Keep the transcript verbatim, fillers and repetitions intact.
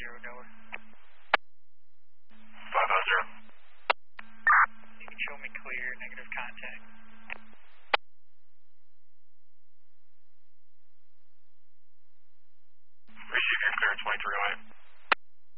zero Delaware. five five zero. You can show me clear, negative contact. Receive your clear twenty-three oh eight.